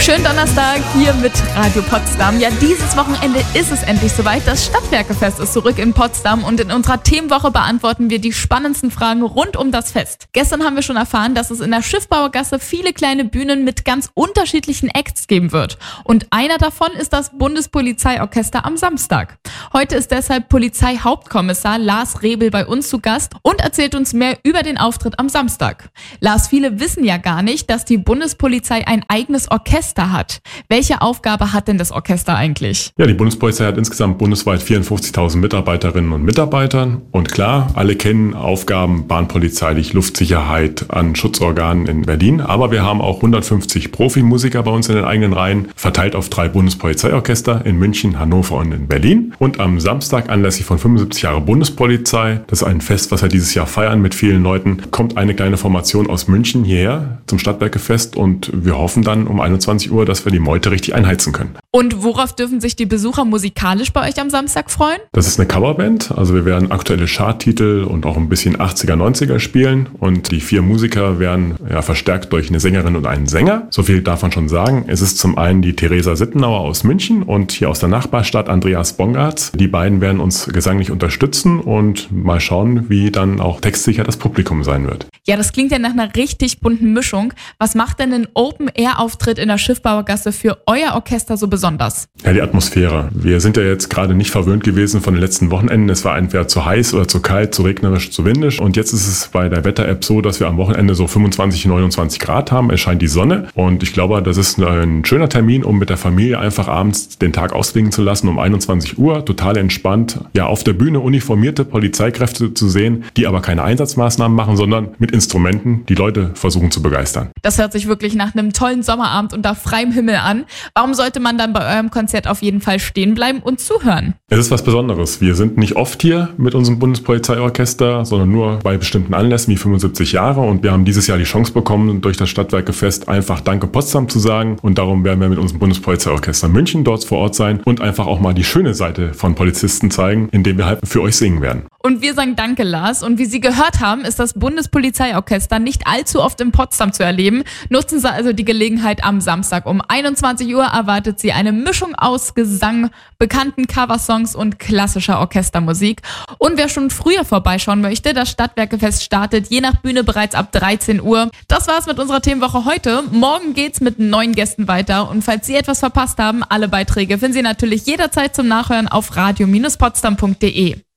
Schönen Donnerstag hier mit Radio Potsdam. Ja, dieses Wochenende ist es endlich soweit. Das Stadtwerkefest ist zurück in Potsdam und in unserer Themenwoche beantworten wir die spannendsten Fragen rund um das Fest. Gestern haben wir schon erfahren, dass es in der Schiffbauergasse viele kleine Bühnen mit ganz unterschiedlichen Acts geben wird. Und einer davon ist das Bundespolizeiorchester am Samstag. Heute ist deshalb Polizeihauptkommissar Lars Rebel bei uns zu Gast und erzählt uns mehr über den Auftritt am Samstag. Lars, viele wissen ja gar nicht, dass die Bundespolizei ein eigenes Orchester hat. Welche Aufgabe hat denn das Orchester eigentlich? Ja, die Bundespolizei hat insgesamt bundesweit 54.000 Mitarbeiterinnen und Mitarbeiter. Und klar, alle kennen Aufgaben bahnpolizeilich, Luftsicherheit an Schutzorganen in Berlin. Aber wir haben auch 150 Profimusiker bei uns in den eigenen Reihen, verteilt auf 3 Bundespolizeiorchester in München, Hannover und in Berlin. Und am Samstag anlässlich von 75 Jahre Bundespolizei, das ist ein Fest, was wir dieses Jahr feiern mit vielen Leuten, kommt eine kleine Formation aus München hierher zum Stadtwerkefest und wir hoffen dann um 21 Uhr, dass wir die Meute richtig einheizen können. Und worauf dürfen sich die Besucher musikalisch bei euch am Samstag freuen? Das ist eine Coverband, also wir werden aktuelle Charttitel und auch ein bisschen 80er, 90er spielen und die 4 Musiker werden verstärkt durch eine Sängerin und einen Sänger. So viel darf man schon sagen. Es ist zum einen die Theresa Sittenauer aus München und hier aus der Nachbarstadt Andreas Bongartz. Die beiden werden uns gesanglich unterstützen und mal schauen, wie dann auch textsicher das Publikum sein wird. Ja, das klingt ja nach einer richtig bunten Mischung. Was macht denn ein Open-Air-Auftritt in der Schiffbauergasse für euer Orchester so besonders? Ja, die Atmosphäre. Wir sind ja jetzt gerade nicht verwöhnt gewesen von den letzten Wochenenden. Es war entweder zu heiß oder zu kalt, zu regnerisch, zu windisch. Und jetzt ist es bei der Wetter-App so, dass wir am Wochenende so 25, 29 Grad haben. Es scheint die Sonne. Und ich glaube, das ist ein schöner Termin, um mit der Familie einfach abends den Tag ausklingen zu lassen um 21 Uhr. Total entspannt. Ja, auf der Bühne uniformierte Polizeikräfte zu sehen, die aber keine Einsatzmaßnahmen machen, sondern mit Instrumenten die Leute versuchen zu begeistern. Das hört sich wirklich nach einem tollen Sommerabend unter freiem Himmel an. Warum sollte man dann bei eurem Konzert auf jeden Fall stehen bleiben und zuhören? Es ist was Besonderes. Wir sind nicht oft hier mit unserem Bundespolizeiorchester, sondern nur bei bestimmten Anlässen wie 75 Jahre. Und wir haben dieses Jahr die Chance bekommen, durch das Stadtwerkefest einfach Danke Potsdam zu sagen. Und darum werden wir mit unserem Bundespolizeiorchester München dort vor Ort sein und einfach auch mal die schöne Seite von Polizisten zeigen, indem wir halt für euch singen werden. Und wir sagen Danke, Lars. Und wie Sie gehört haben, ist das Bundespolizeiorchester nicht allzu oft in Potsdam zu erleben. Nutzen Sie also die Gelegenheit am Samstag. Um 21 Uhr erwartet Sie eine Mischung aus Gesang, bekannten Coversongs und klassischer Orchestermusik. Und wer schon früher vorbeischauen möchte, das Stadtwerkefest startet je nach Bühne bereits ab 13 Uhr. Das war's mit unserer Themenwoche heute. Morgen geht's mit 9 Gästen weiter. Und falls Sie etwas verpasst haben, alle Beiträge finden Sie natürlich jederzeit zum Nachhören auf radio-potsdam.de.